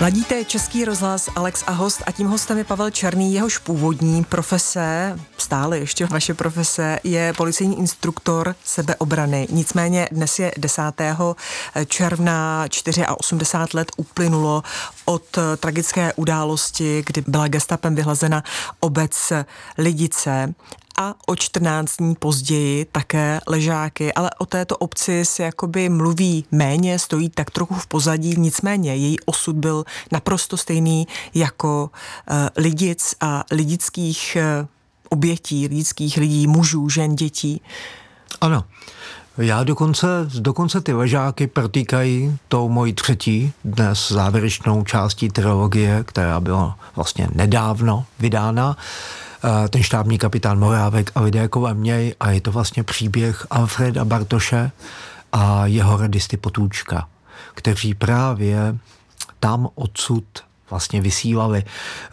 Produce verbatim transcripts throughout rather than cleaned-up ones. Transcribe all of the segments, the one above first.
Ladíte Český rozhlas, Alex a host, a tím hostem je Pavel Černý. Jehož původní profese, stále ještě vaše profese, je policejní instruktor sebeobrany. Nicméně dnes je desátého června, osmdesát čtyři let uplynulo od tragické události, kdy byla gestapem vyhlazena obec Lidice. A o čtrnáct dní později také Ležáky, ale o této obci se jakoby mluví méně, stojí tak trochu v pozadí, nicméně její osud byl naprosto stejný jako uh, Lidic a lidických uh, obětí, lidických lidí, mužů, žen, dětí. Ano. Já dokonce, dokonce ty Ležáky protýkají tou mojí třetí dnes závěrečnou částí trilogie, která byla vlastně nedávno vydána. Ten štábní kapitán Morávek a lidé kolem něj, a je to vlastně příběh Alfreda Bartoše a jeho radisty Potůčka, kteří právě tam odsud vlastně vysílali.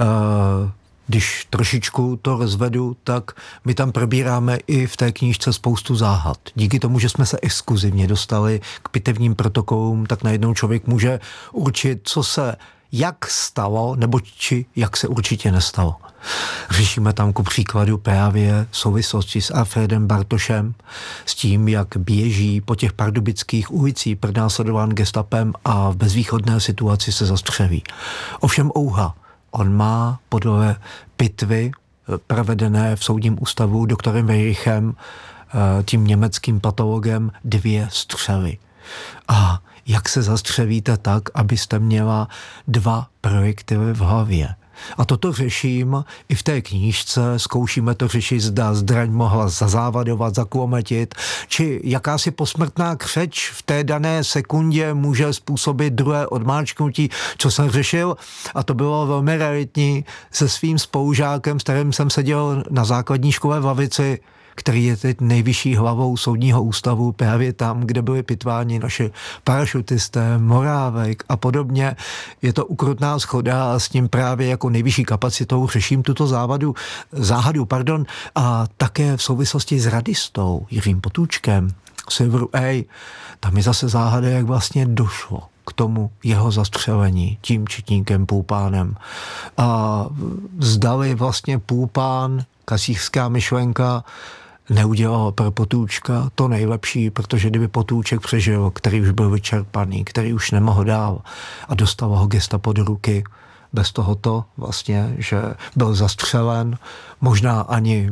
Když trošičku to rozvedu, tak my tam probíráme i v té knížce spoustu záhad. Díky tomu, že jsme se exkluzivně dostali k pitevním protokolům, tak najednou člověk může určit, co se jak stalo, nebo či jak se určitě nestalo. Řešíme tam ku příkladu právě souvislosti s Alfredem Bartošem, s tím, jak běží po těch pardubických ulicích pronásledován gestapem a v bezvýchodné situaci se zastřelí. Ovšem ouha, on má podle pitvy provedené v soudním ústavu doktorem Weirichem, tím německým patologem, dvě střely. A jak se zastřelíte tak, abyste měla dva projektily v hlavě. A toto řeším i v té knížce, zkoušíme to řešit, zda zdraň mohla zazávadovat, zaklometit, či jakási posmrtná křeč v té dané sekundě může způsobit druhé odmáčknutí, co jsem řešil, a to bylo velmi realitní se svým spolužákem, s kterým jsem seděl na základní škole v lavici, který je teď nejvyšší hlavou soudního ústavu právě tam, kde byli pitváni naši parašutisté, Morávek a podobně. Je to ukrutná shoda a s tím právě jako nejvyšší kapacitou řeším tuto závadu, záhadu, pardon, a také v souvislosti s radistou Jiřím Potůčkem, Silveru A. Tam je zase záhada, jak vlastně došlo k tomu jeho zastřelení tím četníkem Půlpánem. A zdali vlastně Půlpán, kasířská myšlenka, neudělal pro Potůčka to nejlepší, protože kdyby Potůček přežil, který už byl vyčerpaný, který už nemohl dál a dostal ho gestapo do ruky, bez tohoto vlastně, že byl zastřelen, možná ani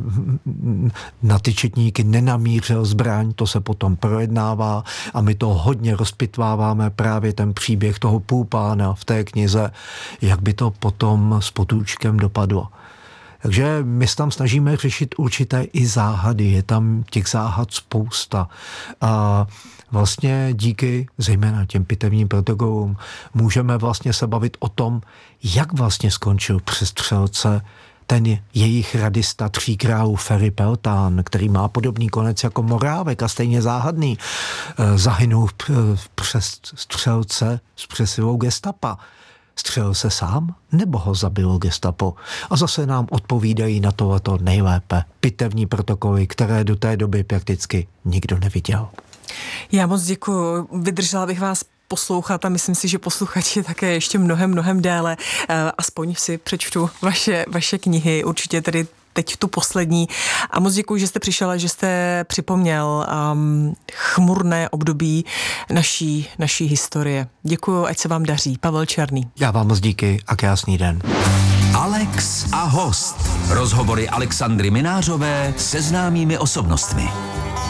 na ty četníky nenamířil zbraň, to se potom projednává a my to hodně rozpitváváme, právě ten příběh toho Půlpána v té knize, jak by to potom s Potůčkem dopadlo. Takže my se tam snažíme řešit určité i záhady, je tam těch záhad spousta. A vlastně díky zejména těm pitevním protokolům můžeme vlastně se bavit o tom, jak vlastně skončil při střelce ten jejich radista Tří králů Ferry Peltán, který má podobný konec jako Morávek a stejně záhadný, zahynul přes střelce s přesilou gestapa. Střelil se sám, nebo ho zabilo gestapo? A zase nám odpovídají na tohleto nejlépe pitevní protokoly, které do té doby prakticky nikdo neviděl. Já moc děkuju. Vydržela bych vás poslouchat a myslím si, že posluchači také ještě mnohem, mnohem déle. Aspoň si přečtu vaše, vaše knihy, určitě tedy teď tu poslední. A moc děkuji, že jste přišel a že jste připomněl um, chmurné období naší, naší historie. Děkuji, ať se vám daří. Pavel Černý. Já vám moc díky a krásný den. Alex a host. Rozhovory Alexandry Minářové se známými osobnostmi.